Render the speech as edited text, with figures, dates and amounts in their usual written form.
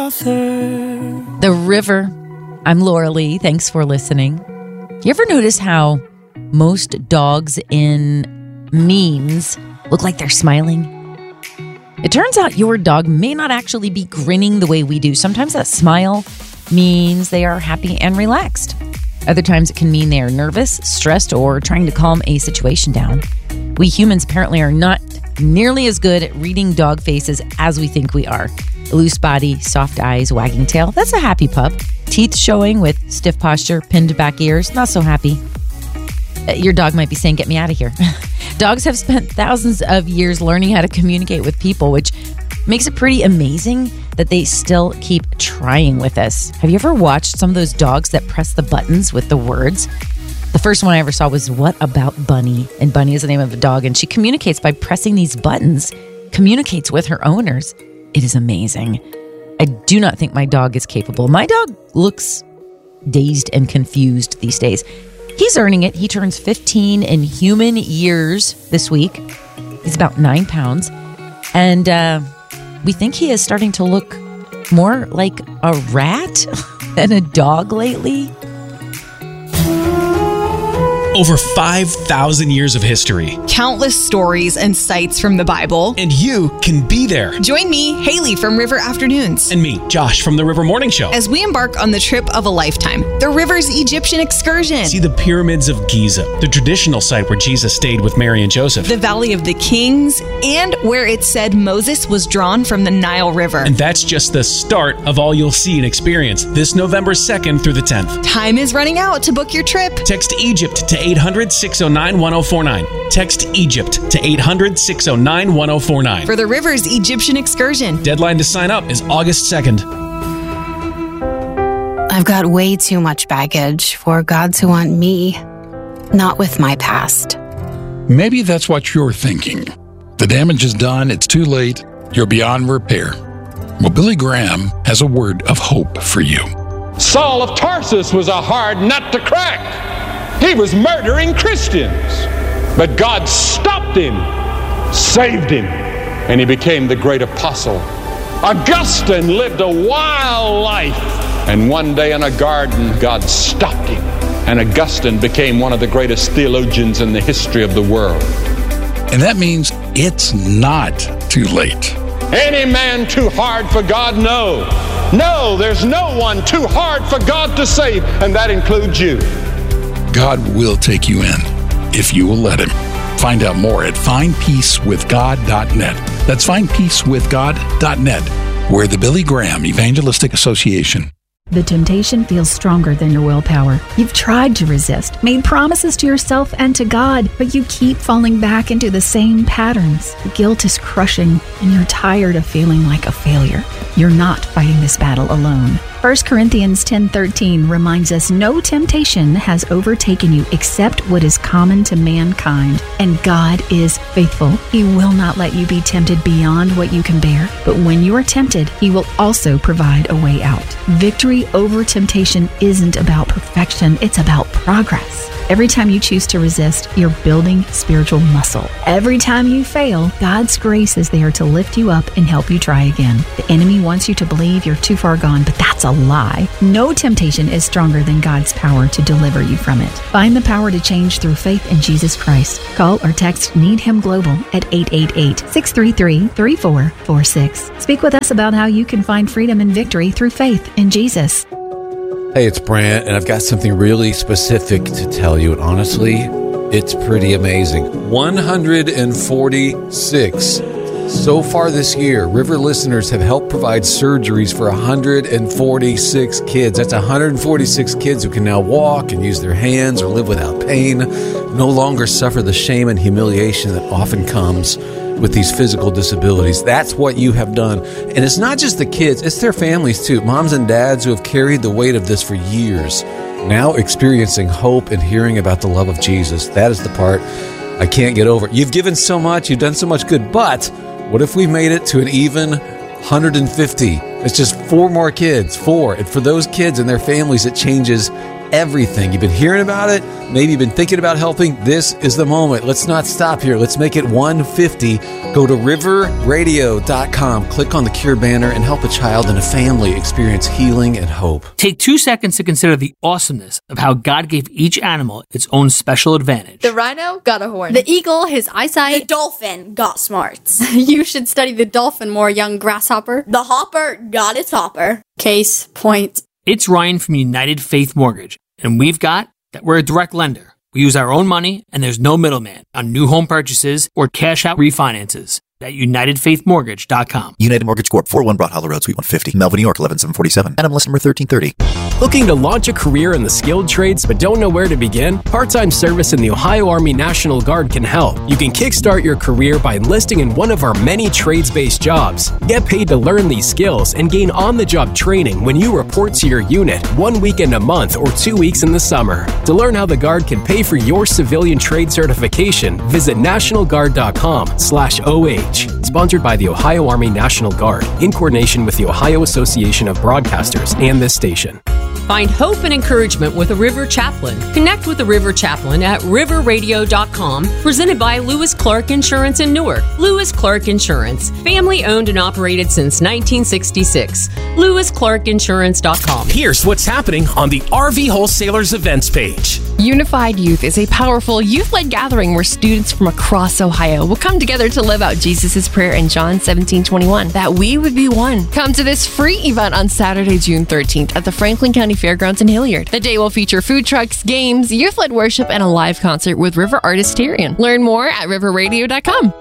author. The River. I'm Laura Lee. Thanks for listening. You ever notice how most dogs in memes look like they're smiling? It turns out your dog may not actually be grinning the way we do. Sometimes that smile means they are happy and relaxed. Other times it can mean they are nervous, stressed, or trying to calm a situation down. We humans apparently are not nearly as good at reading dog faces as we think we are. A loose body, soft eyes, wagging tail, that's a happy pup. Teeth showing with stiff posture, pinned back ears, not so happy. Your dog might be saying, get me out of here. Dogs have spent thousands of years learning how to communicate with people, which makes it pretty amazing that they still keep trying with us. Have you ever watched some of those dogs that press the buttons with the words? The first one I ever saw was What About Bunny? And Bunny is the name of a dog, and she communicates by pressing these buttons, communicates with her owners. It is amazing. I do not think my dog is capable. My dog looks dazed and confused these days. He's earning it. He turns 15 in human years this week. He's about 9 pounds. And we think he is starting to look more like a rat than a dog lately. Over 5,000 years of history. Countless stories and sites from the Bible. And you can be there. Join me, Haley from River Afternoons. And me, Josh from the River Morning Show. As we embark on the trip of a lifetime, the River's Egyptian excursion. See the pyramids of Giza, the traditional site where Jesus stayed with Mary and Joseph. The Valley of the Kings, and where it said Moses was drawn from the Nile River. And that's just the start of all you'll see and experience this November 2nd through the 10th. Time is running out to book your trip. Text Egypt to 800-609-1049. Text Egypt to 800-609-1049. For the River's Egyptian excursion. Deadline to sign up is August 2nd. I've got way too much baggage for God to want me, not with my past. Maybe that's what you're thinking. The damage is done, it's too late, you're beyond repair. Well, Billy Graham has a word of hope for you. Saul of Tarsus was a hard nut to crack. He was murdering Christians. But God stopped him, saved him, and he became the great apostle. Augustine lived a wild life. And one day in a garden, God stopped him. And Augustine became one of the greatest theologians in the history of the world. And that means it's not too late. Any man too hard for God? No. No, there's no one too hard for God to save, and that includes you. God will take you in if you will let him. Find out more at findpeacewithgod.net. That's findpeacewithgod.net. We're the Billy Graham Evangelistic Association. The temptation feels stronger than your willpower. You've tried to resist, made promises to yourself and to God, but you keep falling back into the same patterns. The guilt is crushing, and you're tired of feeling like a failure. You're not fighting this battle alone. 1 Corinthians 10:13 reminds us no temptation has overtaken you except what is common to mankind, and God is faithful. He will not let you be tempted beyond what you can bear, but when you are tempted, He will also provide a way out. Victory over temptation isn't about perfection, it's about progress. Every time you choose to resist, you're building spiritual muscle. Every time you fail, God's grace is there to lift you up and help you try again. The enemy wants you to believe you're too far gone, but that's a lie. No temptation is stronger than God's power to deliver you from it. Find the power to change through faith in Jesus Christ. Call or text Need Him Global at 888-633-3446. Speak with us about how you can find freedom and victory through faith in Jesus. Hey, it's Brant, and I've got something really specific to tell you, and honestly, it's pretty amazing. 146. So far this year, River listeners have helped provide surgeries for 146 kids. That's 146 kids who can now walk and use their hands or live without pain, no longer suffer the shame and humiliation that often comes with these physical disabilities. That's what you have done. And it's not just the kids, it's their families too. Moms and dads who have carried the weight of this for years, now experiencing hope and hearing about the love of Jesus. That is the part I can't get over. You've given so much, you've done so much good, but what if we made it to an even 150? It's just 4 more kids, 4. And for those kids and their families, it changes everything. You've been hearing about it. Maybe you've been thinking about helping. This is the moment. Let's not stop here. Let's make it 150. Go to riverradio.com, click on the Cure banner, and help a child and a family experience healing and hope. Take 2 seconds to consider the awesomeness of how God gave each animal its own special advantage. The rhino got a horn. The eagle, his eyesight. The dolphin got smarts. You should study the dolphin more, young grasshopper. The hopper got its hopper. Case point. It's Ryan from United Faith Mortgage, and we've got that we're a direct lender. We use our own money, and there's no middleman on new home purchases or cash out refinances. At UnitedFaithMortgage.com. United Mortgage Corp. 401 Broad Hollow Road, Suite 150, Melville, New York, 11747. NMLS number 1330. Looking to launch a career in the skilled trades but don't know where to begin? Part-time service in the Ohio Army National Guard can help. You can kickstart your career by enlisting in one of our many trades-based jobs. Get paid to learn these skills and gain on-the-job training when you report to your unit 1 weekend a month or 2 weeks in the summer. To learn how the Guard can pay for your civilian trade certification, visit nationalguard.com/OH. Sponsored by the Ohio Army National Guard, in coordination with the Ohio Association of Broadcasters and this station. Find hope and encouragement with a River Chaplain. Connect with the River Chaplain at riverradio.com, presented by Lewis Clark Insurance in Newark. Lewis Clark Insurance, family owned and operated since 1966. LewisClarkInsurance.com. Here's what's happening on the RV Wholesalers events page. Unified Youth is a powerful youth-led gathering where students from across Ohio will come together to live out Jesus' prayer in John 17:21, that we would be one. Come to this free event on Saturday, June 13th at the Franklin County Fairgrounds in Hilliard. The day will feature food trucks, games, youth-led worship, and a live concert with River artist Tyrion. Learn more at riverradio.com.